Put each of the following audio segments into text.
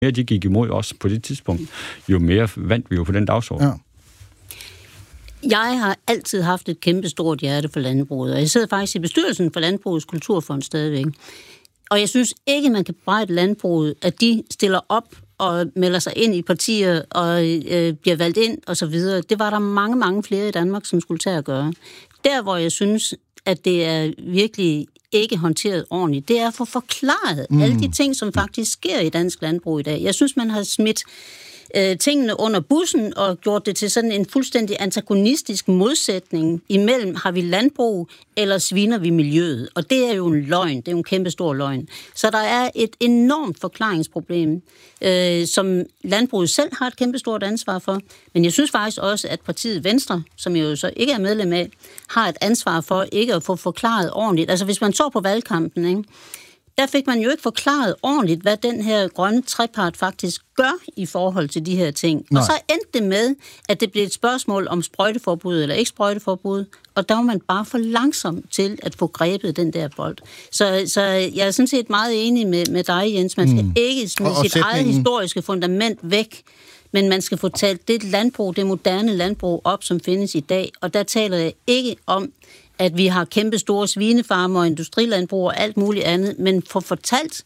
mere de gik imod os på det tidspunkt, jo mere vandt vi jo på den dagsorden. Ja. Jeg har altid haft et kæmpestort hjerte for landbruget, og jeg sidder faktisk i bestyrelsen for Landbrugets Kulturfond stadigvæk. Og jeg synes ikke, man kan bebrejde landbruget, at de stiller op og melder sig ind i partier og bliver valgt ind og så videre. Det var der mange, mange flere i Danmark, som skulle tage at gøre. Der, hvor jeg synes, at det er virkelig ikke håndteret ordentligt, det er at få forklaret alle de ting, som faktisk sker i dansk landbrug i dag. Jeg synes, man har smidt tingene under bussen og gjort det til sådan en fuldstændig antagonistisk modsætning imellem, har vi landbrug, eller sviner vi miljøet? Og det er jo en løgn, det er jo en kæmpe stor løgn. Så der er et enormt forklaringsproblem, som landbruget selv har et kæmpe stort ansvar for, men jeg synes faktisk også, at partiet Venstre, som jeg jo så ikke er medlem af, har et ansvar for ikke at få forklaret ordentligt. Altså hvis man så på valgkampen, ikke? Der fik man jo ikke forklaret ordentligt, hvad den her grønne trepart faktisk gør i forhold til de her ting. Nej. Og så endte det med, at det blev et spørgsmål om sprøjteforbud eller ikke sprøjteforbud, og der var man bare for langsom til at få grebet den der bold. Så jeg er sådan set meget enig med dig, Jens. Man skal ikke smide sit eget historiske fundament væk, men man skal få talt det landbrug, det moderne landbrug op, som findes i dag. Og der taler jeg ikke om, at vi har kæmpe store svinefarmer og industrilandbrug og alt muligt andet, men få fortalt,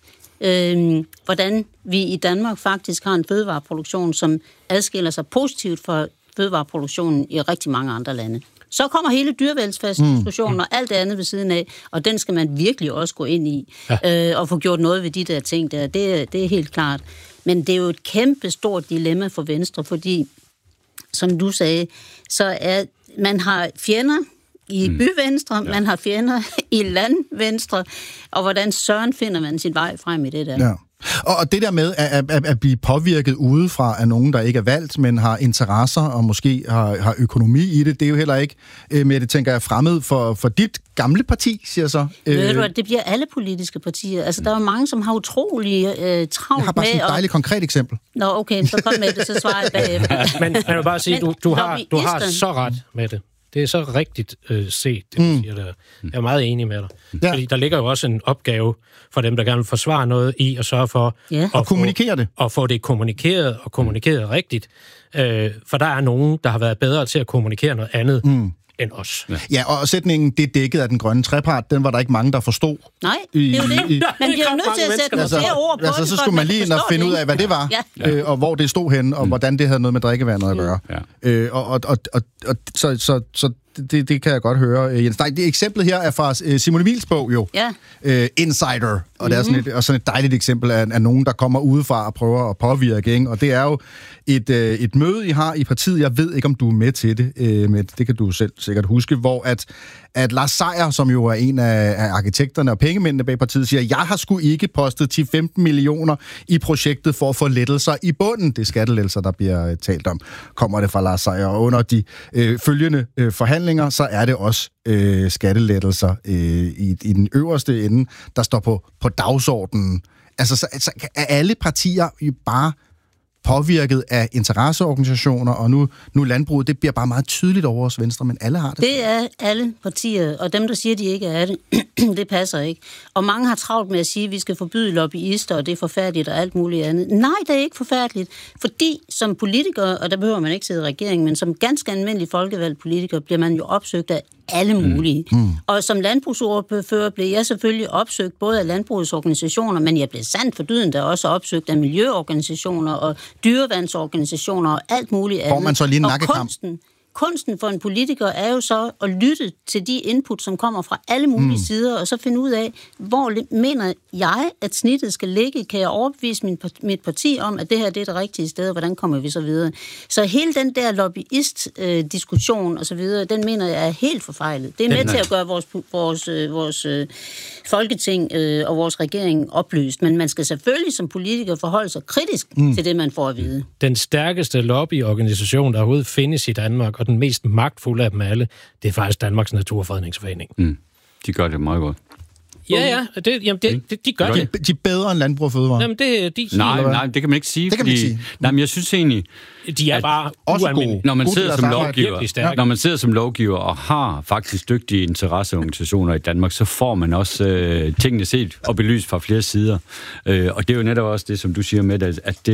hvordan vi i Danmark faktisk har en fødevareproduktion, som adskiller sig positivt fra fødevareproduktionen i rigtig mange andre lande. Så kommer hele dyrevelfærdsdiskussionen og alt det andet ved siden af, og den skal man virkelig også gå ind i og få gjort noget ved de der ting der. Det er helt klart. Men det er jo et kæmpe stort dilemma for Venstre, fordi, som du sagde, så er man har fjender i byvenstre, man har fjender i landvenstre, og hvordan søren finder man sin vej frem i det der? Ja. Og det der med at blive påvirket udefra af nogen, der ikke er valgt, men har interesser og måske har økonomi i det, det er jo heller ikke, med det tænker jeg, fremmed for dit gamle parti, siger så. Ved du, det bliver alle politiske partier. Altså, der er mange, som har utrolig travlt med... Jeg har bare sådan et dejligt konkret eksempel. Nå, okay, så kom med det, så svarer jeg bagefter. Men jeg vil bare sige, du har så ret med det. Det er så rigtigt set, det du siger der. Jeg er meget enig med dig. Ja. Fordi der ligger jo også en opgave for dem, der gerne vil forsvare noget i at sørge for at kommunikere det. Og få det kommunikeret og kommunikeret rigtigt. For der er nogen, der har været bedre til at kommunikere noget andet end os. Ja, og sætningen, det dækket af den grønne trepart, den var der ikke mange, der forstod. Nej, det er jo det. Man bliver jo nødt til at sætte flere ord på det. Så skulle man lige ind og finde ud af, hvad det var, og hvor det stod henne, og hvordan det havde noget med drikkevandet at gøre. Så det kan jeg godt høre, Jens. Nej, det eksemplet her er fra Simon Emils bog jo. Ja. Insider. Og det er sådan et dejligt eksempel af nogen, der kommer udefra og prøver at påvirke. Ikke? Og det er jo et møde, I har i partiet. Jeg ved ikke, om du er med til det, men det kan du selv sikkert huske, hvor at Lars Seier, som jo er en af arkitekterne og pengemændene bag partiet, siger, jeg har sgu ikke postet 10-15 millioner i projektet for at få lettelser i bunden. Det er skattelettelser, der bliver talt om. Kommer det fra Lars Seier. Og under de følgende forhandlinger, så er det også skattelettelser i den øverste ende, der står på dagsordenen. Altså, så er alle partier bare påvirket af interesseorganisationer, og nu landbruget, det bliver bare meget tydeligt over os Venstre, men alle har det. Det er alle partier, og dem, der siger, de ikke er det, det passer ikke. Og mange har travlt med at sige, at vi skal forbyde lobbyister, og det er forfærdeligt og alt muligt andet. Nej, det er ikke forfærdeligt, fordi som politiker, og der behøver man ikke sidde i regeringen, men som ganske almindelig folkevalgt politiker, bliver man jo opsøgt af alle mulige. Og som landbrugsordfører blev jeg selvfølgelig opsøgt både af landbrugets organisationer, men jeg blev sandt for dyden der også opsøgt af miljøorganisationer og dyrevandsorganisationer og alt muligt andet. Får man så lige en nakkekamp? Kunsten for en politiker er jo så at lytte til de input, som kommer fra alle mulige sider, og så finde ud af, hvor mener jeg, at snittet skal ligge? Kan jeg overbevise mit parti om, at det her det er det rigtige sted, og hvordan kommer vi så videre? Så hele den der lobbyist-diskussion og så videre, den mener jeg er helt forfejlet. Det er med til at gøre vores folketing og vores regering oplyst, men man skal selvfølgelig som politiker forholde sig kritisk til det, man får at vide. Den stærkeste lobbyorganisation, der overhovedet findes i Danmark, og den mest magtfulde af dem alle, det er faktisk Danmarks Naturfredningsforening. De gør det meget godt. Ja, de gør det. De er bedre end Landbrug og Fødevare. Jamen, nej, det kan man ikke sige. Det kan man ikke sige. Nej, men jeg synes egentlig... De er bare også gode. Når man sidder som lovgiver og har faktisk dygtige interesseorganisationer i Danmark, så får man også tingene set og belyst fra flere sider. Og det er jo netop også det, som du siger med, at det